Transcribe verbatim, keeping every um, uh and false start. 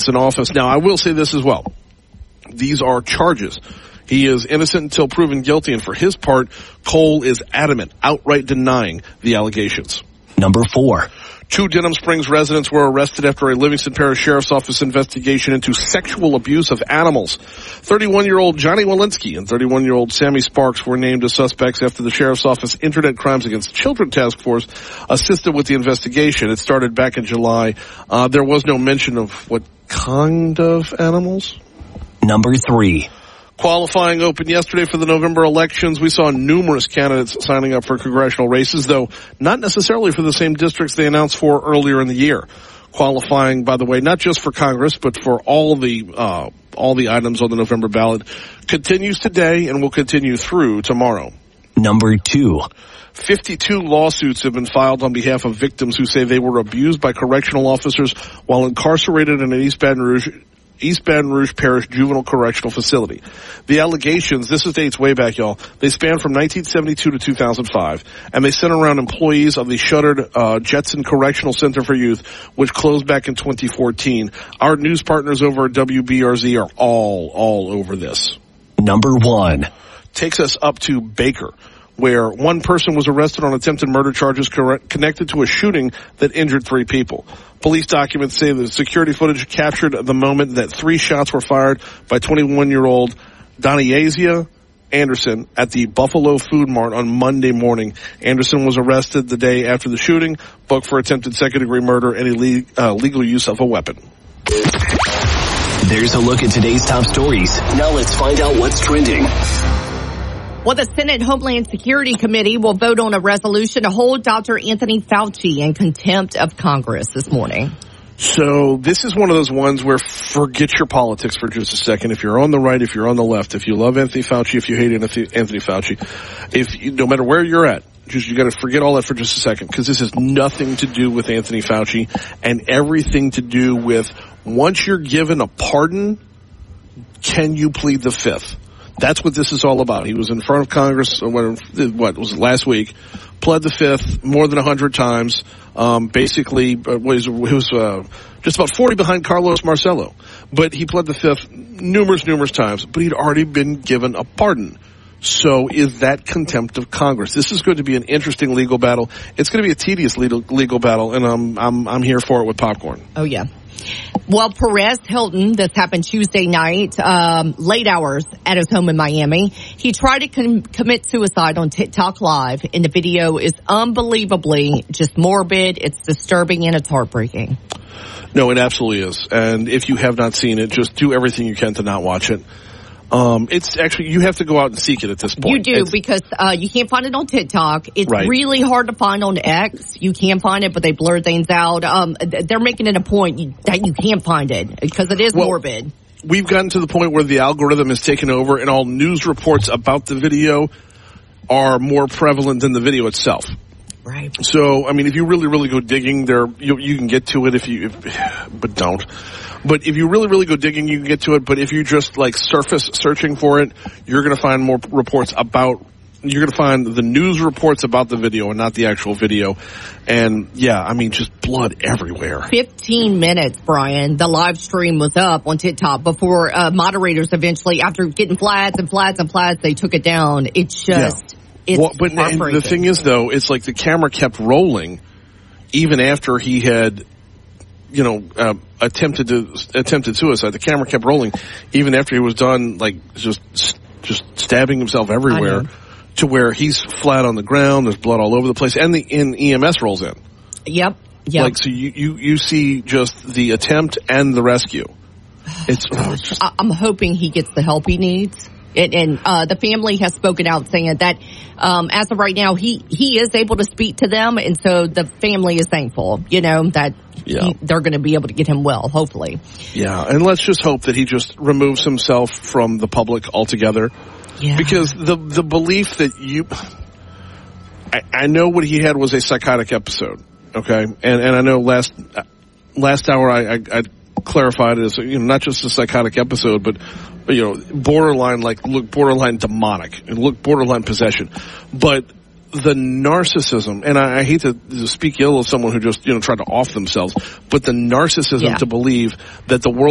in office. Now, I will say this as well. These are charges. He is innocent until proven guilty, and for his part, Cole is adamant, outright denying the allegations. Number four. Two Denham Springs residents were arrested after a Livingston Parish Sheriff's Office investigation into sexual abuse of animals. thirty-one-year-old Johnny Walensky and thirty-one-year-old Sammy Sparks were named as suspects after the Sheriff's Office Internet Crimes Against Children Task Force assisted with the investigation. It started back in July. Uh, there was no mention of what kind of animals. Number three. Qualifying opened yesterday for the November elections. We saw numerous candidates signing up for congressional races, though not necessarily for the same districts they announced for earlier in the year. Qualifying, by the way, not just for Congress, but for all the uh, all the items on the November ballot, continues today and will continue through tomorrow. Number two. fifty-two lawsuits have been filed on behalf of victims who say they were abused by correctional officers while incarcerated in an East Baton Rouge East Baton Rouge Parish Juvenile Correctional Facility. The allegations, this is dates way back, y'all, they span from nineteen seventy-two to two thousand five, and they center around employees of the shuttered uh, Jetson Correctional Center for Youth, which closed back in twenty fourteen. Our news partners over at W B R Z are all, all over this. Number one. Takes us up to Baker, where one person was arrested on attempted murder charges correct, connected to a shooting that injured three people. Police documents say that security footage captured the moment that three shots were fired by twenty-one-year-old Donyasia Anderson at the Buffalo Food Mart on Monday morning. Anderson was arrested the day after the shooting, booked for attempted second-degree murder and ille- uh, legal use of a weapon. There's a look at today's top stories. Now let's find out what's trending. Well, the Senate Homeland Security Committee will vote on a resolution to hold Doctor Anthony Fauci in contempt of Congress this morning. So this is one of those ones where forget your politics for just a second. If you're on the right, if you're on the left, if you love Anthony Fauci, if you hate Anthony Fauci, if you, no matter where you're at, just you got to forget all that for just a second, because this has nothing to do with Anthony Fauci and everything to do with once you're given a pardon, can you plead the fifth? That's what this is all about. He was in front of Congress, what, what was it, last week, pled the fifth more than a hundred times. Um, basically, uh, was, was uh, just about forty behind Carlos Marcello. But he pled the fifth numerous, numerous times. But he'd already been given a pardon. So is that contempt of Congress? This is going to be an interesting legal battle. It's going to be a tedious legal, legal battle, and I'm, I'm, I'm here for it with popcorn. Oh, yeah. Well, Perez Hilton, this happened Tuesday night, um, late hours at his home in Miami. He tried to com- commit suicide on TikTok Live, and the video is unbelievably just morbid. It's disturbing, and it's heartbreaking. No, it absolutely is. And if you have not seen it, just do everything you can to not watch it. Um, it's actually, you have to go out and seek it at this point. You do, it's, because uh, you can't find it on TikTok. It's right. really hard to find on X. You can find it, but they blur things out. Um, they're making it a point you, that you can't find it because it is well, morbid. We've gotten to the point where the algorithm has taken over, and all news reports about the video are more prevalent than the video itself. Right. So, I mean, if you really, really go digging, there you, you can get to it if you, if, but don't. But if you really, really go digging, you can get to it. But if you just like surface searching for it, you're going to find more reports about, you're going to find the news reports about the video and not the actual video. And yeah, I mean, just blood everywhere. fifteen minutes, Brian. The live stream was up on TikTok before uh, moderators eventually, after getting flats and flats and flats, they took it down. It's just, yeah. it's well, but and the thing is, though, it's like the camera kept rolling even after he had, you know, uh, attempted to attempted suicide. The camera kept rolling even after he was done, like just just stabbing himself everywhere, to where he's flat on the ground. There's blood all over the place, and the in E M S rolls in. Yep. Yep. Like so, you, you you see just the attempt and the rescue. It's. Oh, it's just, I'm hoping he gets the help he needs. And, and uh, the family has spoken out saying that um, as of right now, he, he is able to speak to them. And so the family is thankful, you know, that yeah. he, they're going to be able to get him well, hopefully. Yeah. And let's just hope that he just removes himself from the public altogether. Yeah. Because the the belief that you... I, I know what he had was a psychotic episode, okay? And and I know last last hour I, I, I clarified it as, you know, not just a psychotic episode, but, you know, borderline, like, look, borderline demonic, and look, borderline possession. But the narcissism, and I, I hate to, to speak ill of someone who just, you know, tried to off themselves, but the narcissism yeah. to believe that the world